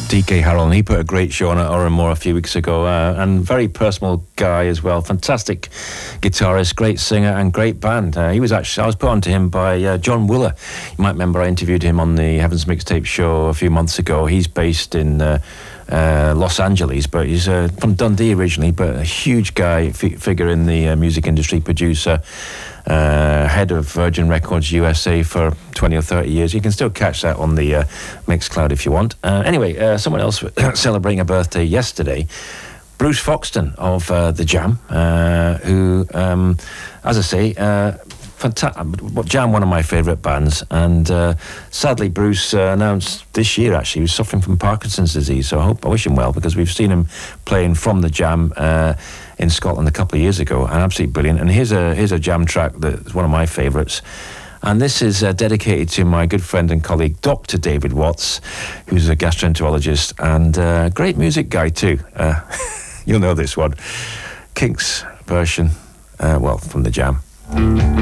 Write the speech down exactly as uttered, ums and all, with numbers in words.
D K Harrell, and he put a great show on at Oranmore a few weeks ago, uh, and very personal guy as well. Fantastic guitarist, great singer, and great band. Uh, he was actually, I was put onto him by uh, John Wooler. You might remember I interviewed him on the Heavens Mixtape show a few months ago. He's based in uh, uh, Los Angeles, but he's uh, from Dundee originally, but a huge guy, f- figure in the uh, music industry, producer. Uh, head of Virgin Records U S A for twenty or thirty years. You can still catch that on the uh, Mixcloud if you want. Uh, anyway, uh, someone else celebrating a birthday yesterday, Bruce Foxton of uh, The Jam, uh, who, um, as I say, uh, Fanta- Jam, one of my favourite bands, and uh, sadly Bruce uh, announced this year actually he was suffering from Parkinson's disease, so I hope I wish him well, because we've seen him playing from the Jam uh, in Scotland a couple of years ago, and absolutely brilliant. And here's a here's a Jam track that's one of my favourites, and this is uh, dedicated to my good friend and colleague Doctor David Watts, who's a gastroenterologist and a uh, great music guy too. Uh, you'll know this one, Kinks version, uh, well, from the Jam.